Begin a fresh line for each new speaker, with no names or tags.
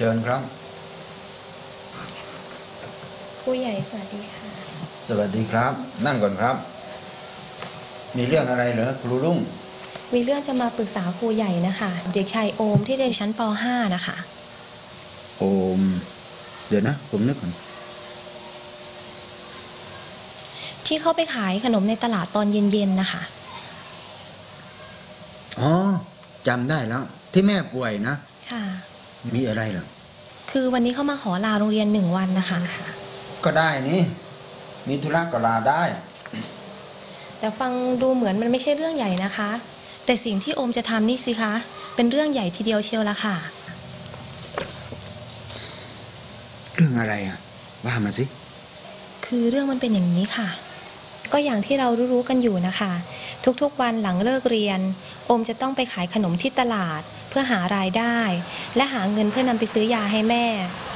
ชิญครับ
ครูใหญ่สวัสดีค่ะ
สวัสดีครับนั่งก่อนครับมีเรื่องอะไรเหรอครูรุ่ง
มีเรื่องจะมาปรึกษาครูใหญ่นะคะเด็กชายโอมที่เรียนชั้นป .5 นะคะ
โอมเดี๋ยวนะผมนึกก่อน
ที่เขาไปขายขนมในตลาดตอนเย็นๆนะคะ
อ๋อจำได้แล้วที่แม่ป่วยนะ
ค่ะ
มีอะไรเหรอ
คือวันนี้เขามาขอลาโรงเรียน1 วันนะคะ
ก็ได้นี่มีธุระก็ลาได้
แต่ฟังดูเหมือนมันไม่ใช่เรื่องใหญ่นะคะแต่สิ่งที่โอมจะทำนี่สิคะเป็นเรื่องใหญ่ทีเดียวเชียวละค่ะ
เรื่องอะไรอ่ะว่ามาสิ
คือเรื่องมันเป็นอย่างนี้ค่ะก็อย่างที่เรารู้ๆกันอยู่นะคะทุกๆวันหลังเลิกเรียนโอมจะต้องไปขายขนมที่ตลาดเพื่อหารายได้และหาเงินเพื่อนำไปซื้อยาให้แม่